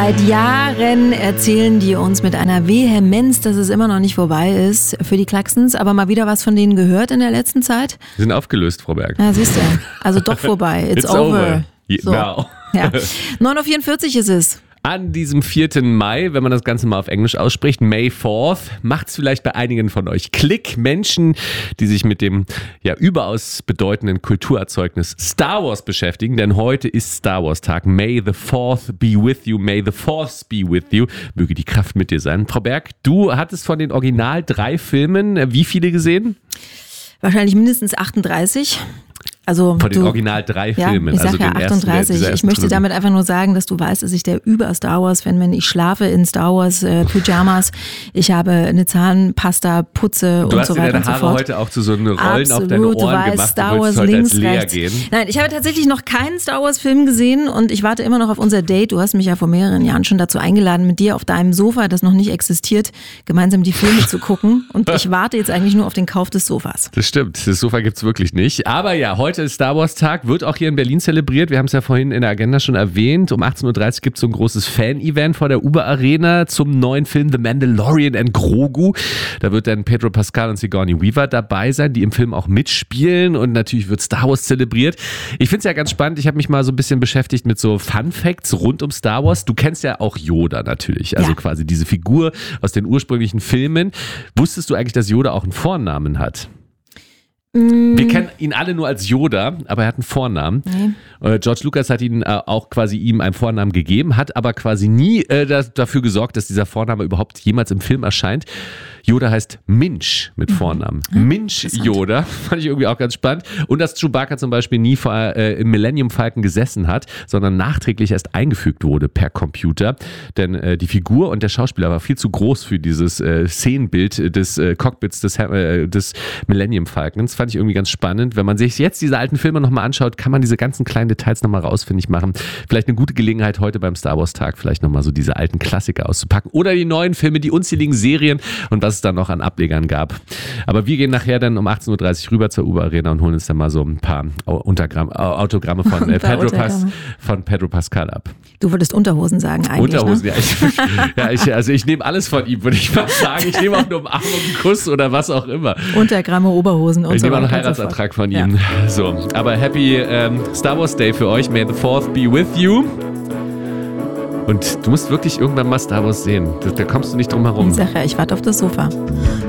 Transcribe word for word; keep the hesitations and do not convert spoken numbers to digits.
Seit Jahren erzählen die uns mit einer Vehemenz, dass es immer noch nicht vorbei ist für die Klaxons. Aber mal wieder was von denen gehört in der letzten Zeit? Sie sind aufgelöst, Frau Berg. Ja, siehst du. Also doch vorbei. It's, It's over. over. So. Now. Ja. neun Uhr vierundvierzig ist es. An diesem vierten Mai, wenn man das Ganze mal auf Englisch ausspricht, May fourth, macht es vielleicht bei einigen von euch Klick. Menschen, die sich mit dem ja überaus bedeutenden Kulturerzeugnis Star Wars beschäftigen, denn heute ist Star Wars Tag. May the fourth be with you, may the Force be with you. Möge die Kraft mit dir sein. Frau Berg, du hattest von den Original drei Filmen wie viele gesehen? Wahrscheinlich mindestens achtunddreißig. Also Von den du, Original drei ja, Filmen. Ich sage also ja den achtunddreißig. Ersten, der, ich möchte damit einfach nur sagen, dass du weißt, dass ich der über-Star Wars-Fan bin. Ich schlafe in Star Wars-Pyjamas. Ich habe eine Zahnpasta, Putze und so weiter und so fort. Du hast dir deine Haare heute auch zu so einen Rollen Absolut, auf deine Ohren du weißt, gemacht. Star du Wars heute links, als Lea rechts. Gehen. Nein, ich habe tatsächlich noch keinen Star Wars-Film gesehen und ich warte immer noch auf unser Date. Du hast mich ja vor mehreren Jahren schon dazu eingeladen, mit dir auf deinem Sofa, das noch nicht existiert, gemeinsam die Filme zu gucken. Und ich warte jetzt eigentlich nur auf den Kauf des Sofas. Das stimmt, das Sofa gibt es wirklich nicht. Aber ja, heute ist Star Wars Tag, wird auch hier in Berlin zelebriert. Wir haben es ja vorhin in der Agenda schon erwähnt. Um achtzehn Uhr dreißig gibt es so ein großes Fan-Event vor der Uber Arena zum neuen Film The Mandalorian and Grogu. Da wird dann Pedro Pascal und Sigourney Weaver dabei sein, die im Film auch mitspielen und natürlich wird Star Wars zelebriert. Ich finde es ja ganz spannend. Ich habe mich mal so ein bisschen beschäftigt mit so Fun-Facts rund um Star Wars. Du kennst ja auch Yoda natürlich, also ja. quasi diese Figur aus den ursprünglichen Filmen. Wusstest du eigentlich, dass Yoda auch einen Vornamen hat? Wir kennen ihn alle nur als Yoda, aber er hat einen Vornamen. Nee. George Lucas hat ihn äh, auch quasi ihm einen Vornamen gegeben, hat aber quasi nie äh, das, dafür gesorgt, dass dieser Vorname überhaupt jemals im Film erscheint. Yoda heißt Minch mit Vornamen. Mhm. Minch Yoda, fand ich irgendwie auch ganz spannend. Und dass Chewbacca zum Beispiel nie vor, äh, im Millennium Falcon gesessen hat, sondern nachträglich erst eingefügt wurde per Computer. Denn äh, die Figur und der Schauspieler war viel zu groß für dieses äh, Szenenbild des äh, Cockpits des, äh, des Millennium Falcons. Fand ich irgendwie ganz spannend. Wenn man sich jetzt diese alten Filme nochmal anschaut, kann man diese ganzen kleinen Details nochmal rausfindig machen. Vielleicht eine gute Gelegenheit heute beim Star Wars Tag, vielleicht nochmal so diese alten Klassiker auszupacken. Oder die neuen Filme, die unzähligen Serien und was es dann noch an Ablegern gab. Aber wir gehen nachher dann um achtzehn Uhr dreißig rüber zur Uber Arena und holen uns dann mal so ein paar Untergramm, Autogramme von, äh, Pedro, Pas, von Pedro Pascal ab. Du wolltest Unterhosen sagen eigentlich, Unterhosen, ne? ja. Ich, ja ich, also ich nehme alles von ihm, würde ich mal sagen. Ich nehme auch eine Umarmung, einen Kuss oder was auch immer. Untergramme, Oberhosen und ich so weiter. Ich nehme auch einen Heiratsantrag von ihm. Ja. So, aber happy ähm, Star Wars Day für euch. May the fourth be with you. Und du musst wirklich irgendwann mal Star Wars sehen. Da, da kommst du nicht drum herum. Ich sag ja, ich warte auf das Sofa.